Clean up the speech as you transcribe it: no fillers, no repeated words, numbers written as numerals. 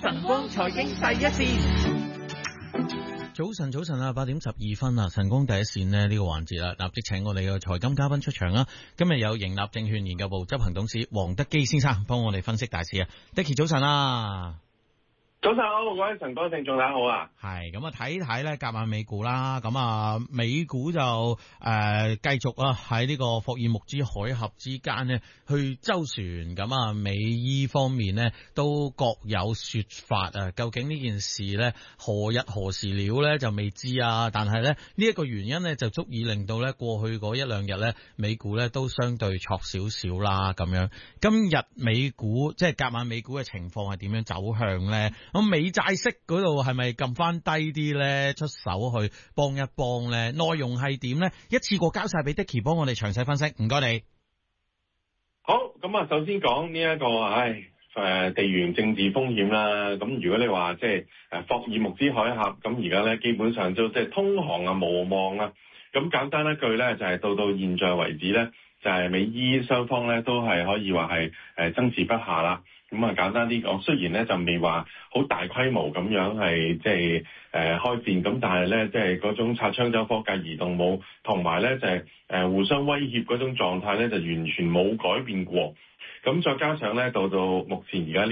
晨光財經第一線。 早晨啊，8:12啊，晨光第一線呢個環節啦，立即請我哋嘅財金嘉賓出場啦。今日有盈立證券研究部執行董事黃德基先生幫我哋分析大市啊。Dicky 早晨啊。 早晨好，各位晨光聽眾大家好啊。 係咁啊，睇咧，夾晚美股啦，咁啊，美股就繼續啊喺呢個霍爾木茲海峽之間呢去周旋，咁啊，美伊方面呢都各有說法啊。究竟呢件事呢何日何時了呢就未知啊。但係呢呢一個原因呢就足以令到呢過去嗰一兩日呢美股呢都相對挫少少啦咁樣。今日美股即係夾晚美股嘅情況係點樣走向呢？咁美債息嗰度係咪撳翻低啲咧？出手去幫一幫咧？內容係點咧？一次過交晒俾 Dicky 幫我哋詳細分析，唔該你。 好，咁啊，首先講呢一個地緣政治風險啦。咁如果你話即係霍爾木茲海峽，咁而家咧基本上都即係通航啊無望啊。咁簡單一句咧，就係到現在為止咧，就係美伊雙方咧都係可以話係爭持不下啦。咁啊，簡單啲講，雖然咧就未話好大規模咁樣係即係開戰，咁但係咧即係嗰種擦槍走火、計移動武，同埋咧就係互相威脅嗰種狀態咧，就完全冇改變過。咁再加上咧到目前而家